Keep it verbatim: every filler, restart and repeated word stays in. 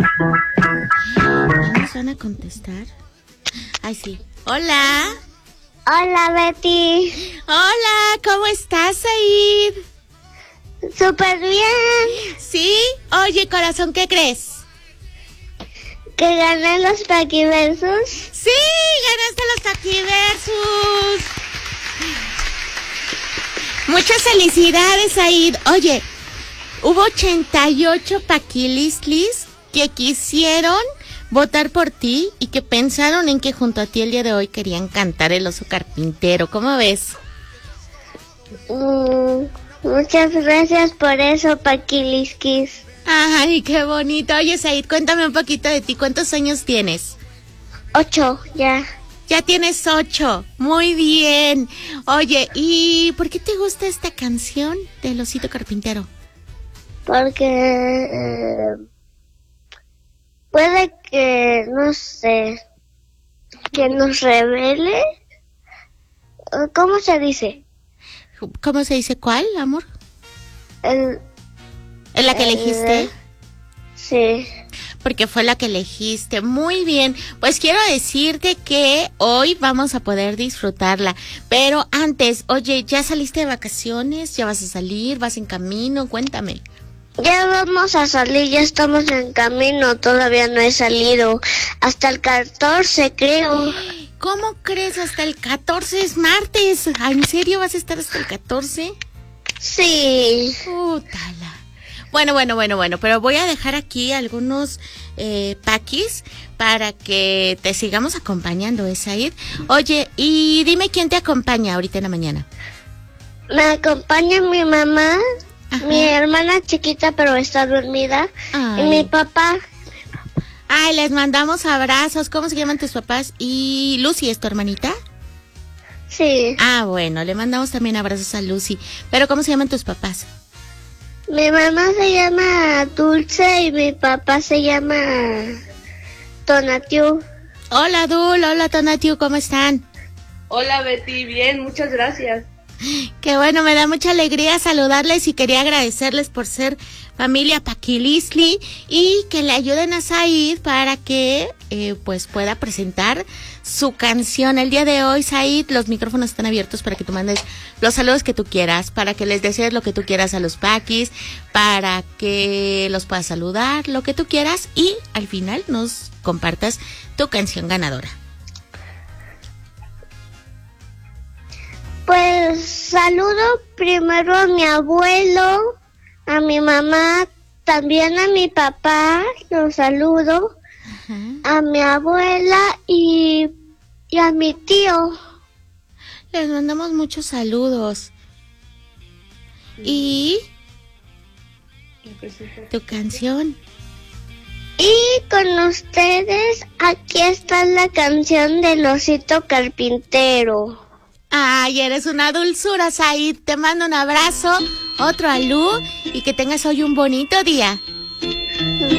¿No nos van a contestar? Ay, sí. Hola. Hola, Betty. Hola, ¿cómo estás, Said? Súper bien. ¿Sí? Oye, corazón, ¿qué crees? ¿Que gané los Paquiversus? ¡Sí! ¡Ganaste los Paquiversus! Muchas felicidades, Said. Oye, hubo ochenta y ocho Paquilistlis que quisieron votar por ti y que pensaron en que junto a ti el día de hoy querían cantar el oso carpintero. ¿Cómo ves? Mm, muchas gracias por eso, Paquilisquis. Ay, qué bonito. Oye, Said, cuéntame un poquito de ti. ¿Cuántos años tienes? Ocho, ya. Ya tienes ocho. Muy bien. Oye, ¿y por qué te gusta esta canción del osito carpintero? Porque eh, puede que, no sé, que nos revele. ¿Cómo se dice? ¿Cómo se dice cuál, amor? El, ¿Es la que el, elegiste? Sí. Porque fue la que elegiste. Muy bien. Pues quiero decirte que hoy vamos a poder disfrutarla. Pero antes, oye, ¿ya saliste de vacaciones? ¿Ya vas a salir? ¿Vas en camino? Cuéntame. Ya vamos a salir, ya estamos en camino, todavía no he salido. Hasta el catorce, creo. ¿Cómo crees? Hasta el catorce es martes. ¿En serio vas a estar hasta el catorce? Sí. Pútala. Bueno, bueno, bueno, bueno, pero voy a dejar aquí algunos eh, paquis para que te sigamos acompañando, ¿eh, Said? Oye, y dime quién te acompaña ahorita en la mañana. Me acompaña mi mamá, Ajá. Mi hermana chiquita pero está dormida, Ay. y mi papá. Ay, les mandamos abrazos. ¿Cómo se llaman tus papás? ¿Y Lucy es tu hermanita? Sí. Ah, bueno, le mandamos también abrazos a Lucy. Pero ¿cómo se llaman tus papás? Mi mamá se llama Dulce y mi papá se llama Tonatiu. Hola, Dul. Hola, Tonatiu. ¿Cómo están? Hola, Betty. Bien, muchas gracias. Qué bueno, me da mucha alegría saludarles y quería agradecerles por ser familia Paquilistli y que le ayuden a Said para que eh, pues pueda presentar su canción. El día de hoy, Said, los micrófonos están abiertos para que tú mandes los saludos que tú quieras, para que les desees lo que tú quieras a los Paquis, para que los puedas saludar, lo que tú quieras y al final nos compartas tu canción ganadora. Pues saludo primero a mi abuelo, a mi mamá, también a mi papá, los saludo, Ajá. a mi abuela y, y a mi tío. Les mandamos muchos saludos. Y tu canción. Y con ustedes, aquí está la canción del osito carpintero. Ay, eres una dulzura, Said. Te mando un abrazo, otro a Lu y que tengas hoy un bonito día.